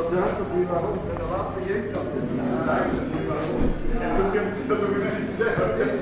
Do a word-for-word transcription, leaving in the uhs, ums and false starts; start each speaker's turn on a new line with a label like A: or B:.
A: was hard op die waarom. De laatste game kan. Dat hoef je niet te zeggen.